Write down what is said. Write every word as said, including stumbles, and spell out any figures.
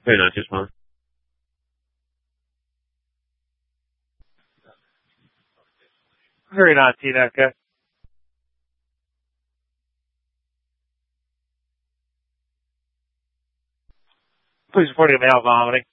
Very nice, just one. Very nice, Tinaka. Please report to male vomiting.